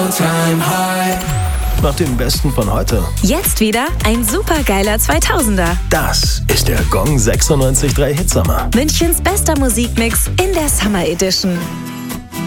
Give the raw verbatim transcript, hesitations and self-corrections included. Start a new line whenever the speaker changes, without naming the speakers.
all-time high.
Nach dem Besten von heute.
Jetzt wieder ein supergeiler zweitausender.
Das ist der Gong sechsundneunzig Komma drei Hitsommer.
Münchens bester Musikmix in der Summer Edition.